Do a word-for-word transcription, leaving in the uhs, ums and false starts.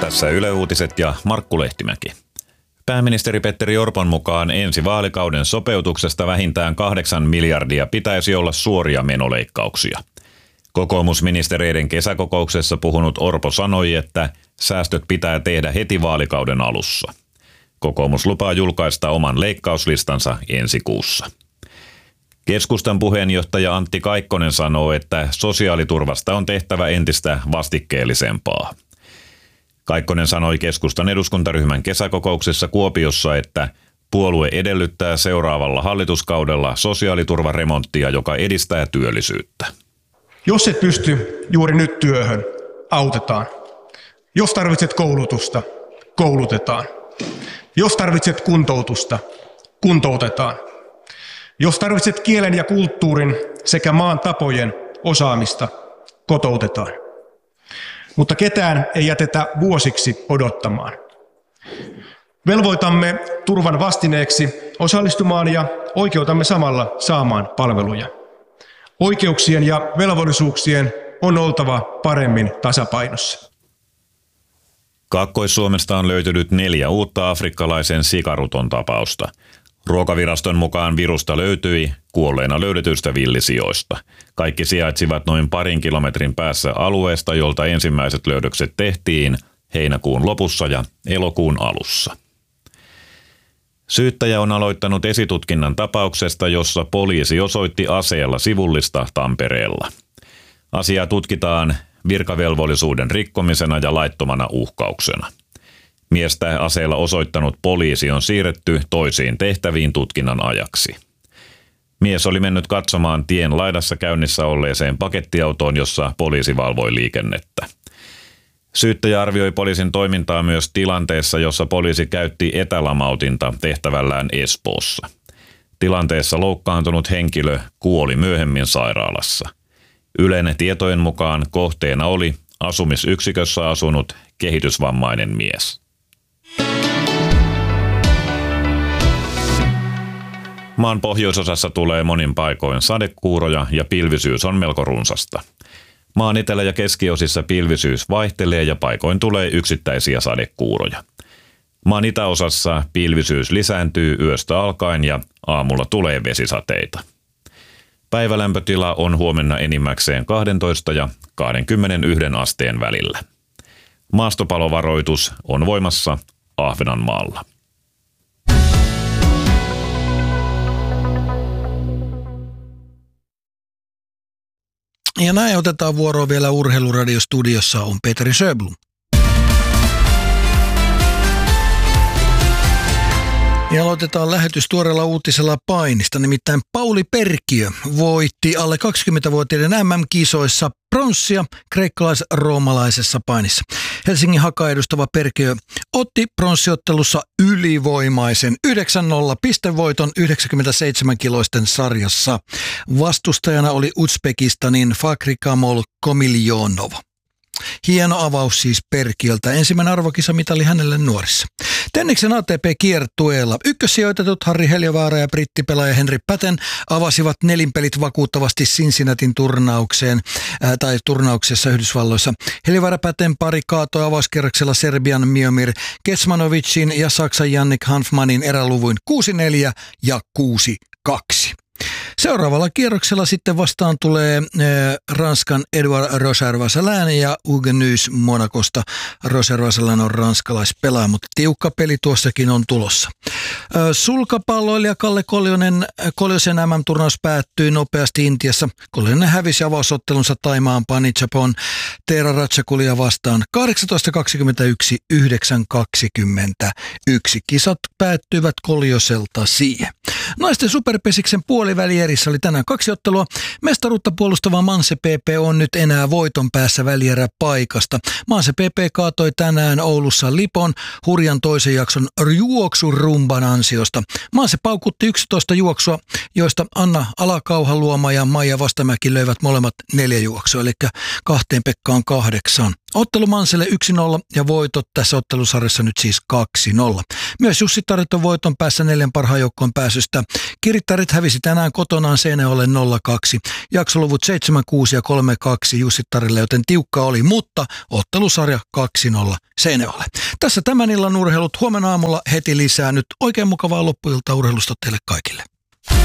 Tässä Yle Uutiset ja Markku Lehtimäki. Pääministeri Petteri Orpon mukaan ensi vaalikauden sopeutuksesta vähintään kahdeksan miljardia pitäisi olla suoria menoleikkauksia. Kokoomusministereiden kesäkokouksessa puhunut Orpo sanoi, että säästöt pitää tehdä heti vaalikauden alussa. Kokoomus lupaa julkaista oman leikkauslistansa ensi kuussa. Keskustan puheenjohtaja Antti Kaikkonen sanoo, että sosiaaliturvasta on tehtävä entistä vastikkeellisempaa. Kaikkonen sanoi keskustan eduskuntaryhmän kesäkokouksessa Kuopiossa, että puolue edellyttää seuraavalla hallituskaudella sosiaaliturvaremonttia, joka edistää työllisyyttä. Jos et pysty juuri nyt työhön, autetaan. Jos tarvitset koulutusta, koulutetaan. Jos tarvitset kuntoutusta, kuntoutetaan. Jos tarvitset kielen ja kulttuurin sekä maan tapojen osaamista, kotoutetaan. Mutta ketään ei jätetä vuosiksi odottamaan. Velvoitamme turvan vastineeksi osallistumaan ja oikeutamme samalla saamaan palveluja. Oikeuksien ja velvollisuuksien on oltava paremmin tasapainossa. Kaakkois-Suomesta on löytynyt neljä uutta afrikkalaisen sikaruton tapausta. Ruokaviraston mukaan virusta löytyi kuolleena löydetyistä villisijoista. Kaikki sijaitsivat noin parin kilometrin päässä alueesta, jolta ensimmäiset löydökset tehtiin heinäkuun lopussa ja elokuun alussa. Syyttäjä on aloittanut esitutkinnan tapauksesta, jossa poliisi osoitti aseella sivullista Tampereella. Asiaa tutkitaan virkavelvollisuuden rikkomisena ja laittomana uhkauksena. Miestä aseella osoittanut poliisi on siirretty toisiin tehtäviin tutkinnan ajaksi. Mies oli mennyt katsomaan tien laidassa käynnissä olleeseen pakettiautoon, jossa poliisi valvoi liikennettä. Syyttäjä arvioi poliisin toimintaa myös tilanteessa, jossa poliisi käytti etälamautinta tehtävällään Espoossa. Tilanteessa loukkaantunut henkilö kuoli myöhemmin sairaalassa. Ylen tietojen mukaan kohteena oli asumisyksikössä asunut kehitysvammainen mies. Maan pohjoisosassa tulee monin paikoin sadekuuroja ja pilvisyys on melko runsasta. Maan etelä- ja keskiosissa pilvisyys vaihtelee ja paikoin tulee yksittäisiä sadekuuroja. Maan itäosassa pilvisyys lisääntyy yöstä alkaen ja aamulla tulee vesisateita. Päivälämpötila on huomenna enimmäkseen kaksitoista ja kaksikymmentäyksi asteen välillä. Maastopalovaroitus on voimassa Ahvenanmaalla. Ja näin otetaan vuoroa vielä Urheiluradiostudiossa on Petri Sjöblom. Ja aloitetaan lähetys tuoreella uutisella painista, nimittäin Pauli Perkiö voitti alle kaksikymmentävuotiaiden M M-kisoissa pronssia kreikkalais-roomalaisessa painissa. Helsingin Hakaa edustava Perkiö otti pronssiottelussa ylivoimaisen yhdeksän nolla pistevoiton yhdeksänkymmentäseitsemän-kiloisten sarjassa. Vastustajana oli Uzbekistanin Fakhrikamol Komiljonov. Hieno avaus siis Perkiöltä. Ensimmäinen arvokisamitali hänelle nuorissa. Tenniksen A T P-kiertueella ykkössijoitetut Harri Heliövaara ja brittipelaaja Henri Patten avasivat nelinpelit vakuuttavasti Cincinnatin turnaukseen ää, tai turnauksessa Yhdysvalloissa. Heliövaara Patten pari kaatoi avauskierroksella Serbian Miomir Kecmanovicin ja Saksan Jannik Hanfmanin eräluvuin kuusi neljä ja kuusi kaksi. Seuraavalla kierroksella sitten vastaan tulee äh, Ranskan Edouard Roger-Vasselin ja Hugo Nys Monacosta. Roger-Vasselin on ranskalaispelaaja, mutta tiukka peli tuossakin on tulossa. Äh, sulkapalloilija Kalle Koljonen, Koljosen M M-turnaus päättyi nopeasti Intiassa. Koljonen hävisi avausottelunsa Taimaan Panijapon Teera Ratchakulia vastaan kahdeksantoista kaksikymmentäyksi yhdeksän kaksikymmentäyksi. Kisat päättyivät Koljoselta siihen. Naisten superpesiksen puolivälierissä oli tänään kaksi ottelua. Mestaruutta puolustava Manse P P on nyt enää voiton päässä välieräpaikasta. Manse P P kaatoi tänään Oulussa Lipon hurjan toisen jakson juoksurumban ansiosta. Manse paukutti yksitoista juoksua, joista Anna Alakauhaluoma ja Maija Vastamäki löivät molemmat neljä juoksua, eli kahteen Pekkaan kahdeksan Ottelu Manselle yksi nolla ja voitot tässä ottelusarjassa nyt siis kaksi nolla. Myös Jussittarit on voiton päässä neljän parhaan joukkoon pääsystä. Kirittärit hävisi tänään kotonaan Seinäjoelle nolla kaksi. Jaksoluvut seitsemän kuusi ja kolme kaksi Jussittarille, joten tiukka oli, mutta ottelusarja kaksi nolla Seinäjoelle. Tässä tämän illan urheilut. Huomenna aamulla heti lisää. Nyt oikein mukavaa loppuiltaa urheilusta teille kaikille.